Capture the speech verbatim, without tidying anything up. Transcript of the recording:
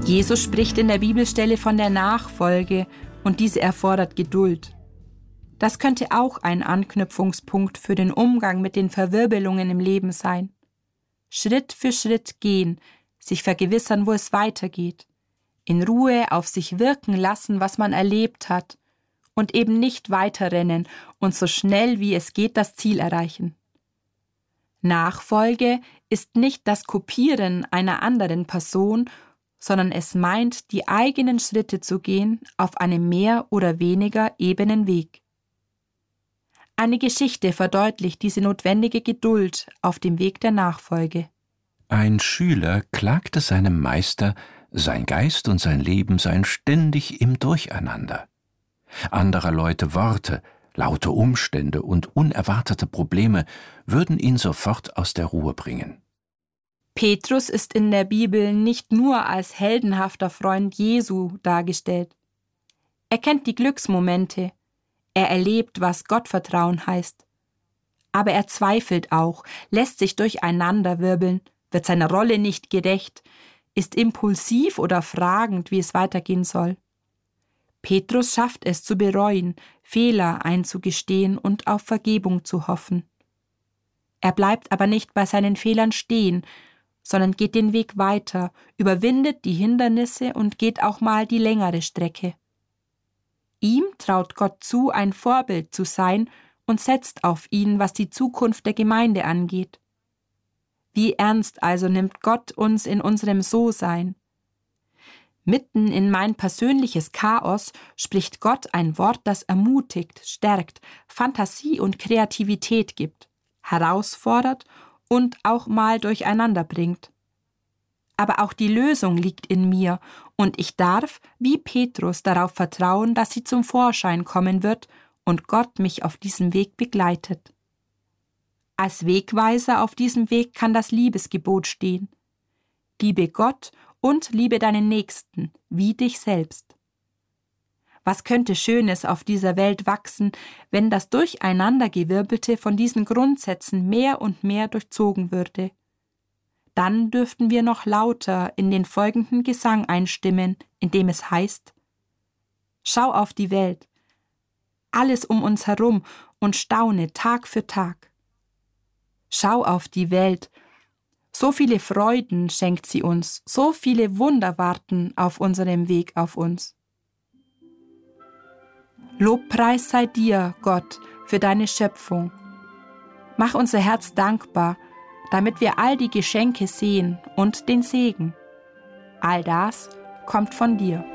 Jesus spricht in der Bibelstelle von der Nachfolge und diese erfordert Geduld. Das könnte auch ein Anknüpfungspunkt für den Umgang mit den Verwirbelungen im Leben sein. Schritt für Schritt gehen, sich vergewissern, wo es weitergeht, in Ruhe auf sich wirken lassen, was man erlebt hat und eben nicht weiterrennen und so schnell wie es geht das Ziel erreichen. Nachfolge ist nicht das Kopieren einer anderen Person, sondern es meint, die eigenen Schritte zu gehen auf einem mehr oder weniger ebenen Weg. Eine Geschichte verdeutlicht diese notwendige Geduld auf dem Weg der Nachfolge. Ein Schüler klagte seinem Meister, sein Geist und sein Leben seien ständig im Durcheinander. Anderer Leute Worte, laute Umstände und unerwartete Probleme würden ihn sofort aus der Ruhe bringen. Petrus ist in der Bibel nicht nur als heldenhafter Freund Jesu dargestellt. Er kennt die Glücksmomente, er erlebt, was Gottvertrauen heißt. Aber er zweifelt auch, lässt sich durcheinanderwirbeln, wird seiner Rolle nicht gerecht, ist impulsiv oder fragend, wie es weitergehen soll. Petrus schafft es zu bereuen, Fehler einzugestehen und auf Vergebung zu hoffen. Er bleibt aber nicht bei seinen Fehlern stehen, sondern geht den Weg weiter, überwindet die Hindernisse und geht auch mal die längere Strecke. Ihm traut Gott zu, ein Vorbild zu sein und setzt auf ihn, was die Zukunft der Gemeinde angeht. Wie ernst also nimmt Gott uns in unserem So-Sein? Mitten in mein persönliches Chaos spricht Gott ein Wort, das ermutigt, stärkt, Fantasie und Kreativität gibt, herausfordert und auch mal durcheinander bringt. Aber auch die Lösung liegt in mir und ich darf, wie Petrus, darauf vertrauen, dass sie zum Vorschein kommen wird und Gott mich auf diesem Weg begleitet. Als Wegweiser auf diesem Weg kann das Liebesgebot stehen. Liebe Gott und liebe deinen Nächsten, wie dich selbst. Was könnte Schönes auf dieser Welt wachsen, wenn das Durcheinandergewirbelte von diesen Grundsätzen mehr und mehr durchzogen würde? Dann dürften wir noch lauter in den folgenden Gesang einstimmen, in dem es heißt: Schau auf die Welt, alles um uns herum und staune Tag für Tag. Schau auf die Welt, so viele Freuden schenkt sie uns, so viele Wunder warten auf unserem Weg auf uns. Lobpreis sei dir, Gott, für deine Schöpfung. Mach unser Herz dankbar, damit wir all die Geschenke sehen und den Segen. All das kommt von dir.